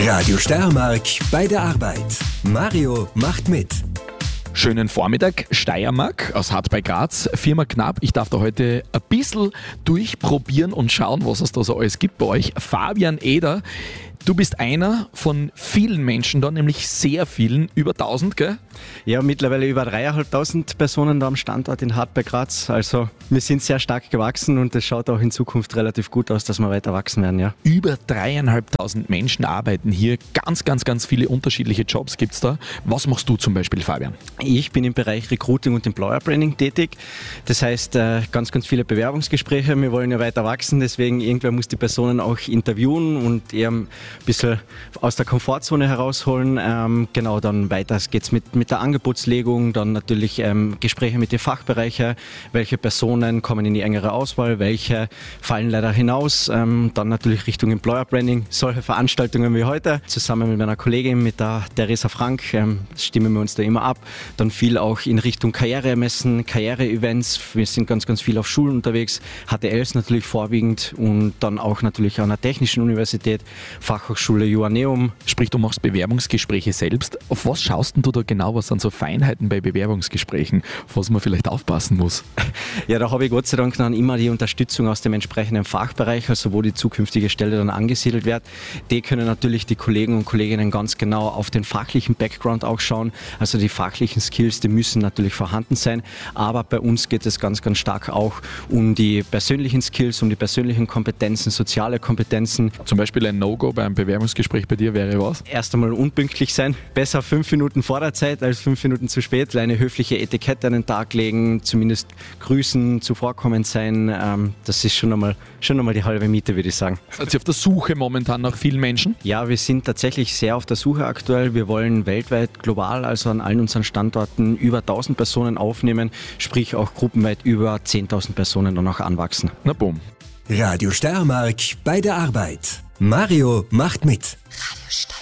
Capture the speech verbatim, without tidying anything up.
Radio Steiermark bei der Arbeit. Mario macht mit. Schönen Vormittag, Steiermark aus Hart bei Graz, Firma Knapp. Ich darf da heute ein bisschen durchprobieren und schauen, was es da so alles gibt bei euch. Fabian Eder, du bist einer von vielen Menschen da, nämlich sehr vielen, über tausend, gell? Ja, mittlerweile über dreieinhalbtausend Personen da am Standort in Hart bei Graz. Also wir sind sehr stark gewachsen und es schaut auch in Zukunft relativ gut aus, dass wir weiter wachsen werden, ja. Über dreieinhalbtausend Menschen arbeiten hier. Ganz, ganz, ganz viele unterschiedliche Jobs gibt es da. Was machst du zum Beispiel, Fabian? Ich bin im Bereich Recruiting und Employer Branding tätig. Das heißt, äh, ganz, ganz viele Bewerbungsgespräche. Wir wollen ja weiter wachsen, deswegen irgendwer muss die Personen auch interviewen und eher ein bisschen aus der Komfortzone herausholen. Ähm, genau, dann weiter geht es mit, mit der Angebotslegung, dann natürlich ähm, Gespräche mit den Fachbereichen, welche Personen kommen in die engere Auswahl, welche fallen leider hinaus. Ähm, dann natürlich Richtung Employer Branding, solche Veranstaltungen wie heute. Zusammen mit meiner Kollegin, mit der Theresa Frank, ähm, stimmen wir uns da immer ab. Dann viel auch in Richtung Karrieremessen, Karriere-Events. Wir sind ganz, ganz viel auf Schulen unterwegs. H T Ls natürlich vorwiegend und dann auch natürlich an der Technischen Universität, Fachhochschule Joanneum. Sprich, du machst Bewerbungsgespräche selbst. Auf was schaust denn du da genau? Was sind so Feinheiten bei Bewerbungsgesprächen, auf was man vielleicht aufpassen muss? Ja, da habe ich Gott sei Dank dann immer die Unterstützung aus dem entsprechenden Fachbereich, also wo die zukünftige Stelle dann angesiedelt wird. Die können natürlich die Kollegen und Kolleginnen ganz genau auf den fachlichen Background auch schauen. Also die fachlichen Skills, die müssen natürlich vorhanden sein. Aber bei uns geht es ganz, ganz stark auch um die persönlichen Skills, um die persönlichen Kompetenzen, soziale Kompetenzen. Zum Beispiel ein No-Go beim Bewerbungsgespräch bei dir wäre was? Erst einmal unpünktlich sein. Besser fünf Minuten vor der Zeit als fünf Minuten zu spät. Eine höfliche Etikette an den Tag legen, zumindest grüßen, zuvorkommend sein. Ähm, das ist schon einmal, schon einmal die halbe Miete, würde ich sagen. Seid ihr auf der Suche momentan nach vielen Menschen? Ja, wir sind tatsächlich sehr auf der Suche aktuell. Wir wollen weltweit, global, also an allen unseren Standorten über tausend Personen aufnehmen, sprich auch gruppenweit über zehntausend Personen dann auch anwachsen. Na boom. Radio Steiermark bei der Arbeit. Mario macht mit. Radio Steiermark.